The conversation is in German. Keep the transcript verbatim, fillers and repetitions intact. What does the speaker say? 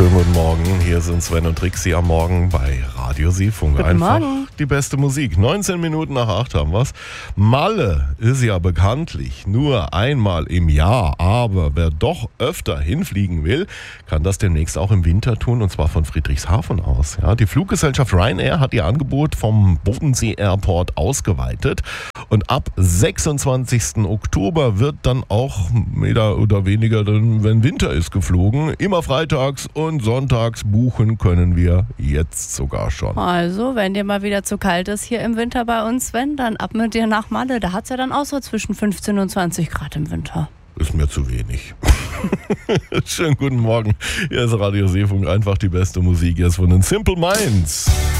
Schönen guten Morgen, hier sind Sven und Trixie am Morgen bei Radio Seefunk. Guten Einfach Morgen. die beste Musik. neunzehn Minuten nach acht haben wir's. Malle ist ja bekanntlich nur einmal im Jahr, aber wer doch öfter hinfliegen will, kann das demnächst auch im Winter tun, und zwar von Friedrichshafen aus. Ja, die Fluggesellschaft Ryanair hat ihr Angebot vom Bodensee Airport ausgeweitet und ab sechsundzwanzigsten Oktober wird dann auch mehr oder weniger, dann, wenn Winter ist, geflogen. Immer freitags und sonntags buchen können wir jetzt sogar schon. Also, wenn dir mal wieder zu kalt ist hier im Winter bei uns, Sven, dann ab mit dir nach Malle. Da hat es ja dann auch so zwischen fünfzehn und zwanzig Grad im Winter. Ist mir zu wenig. Schönen guten Morgen. Hier ist Radio Seefunk, einfach die beste Musik. Hier ist von den Simple Minds.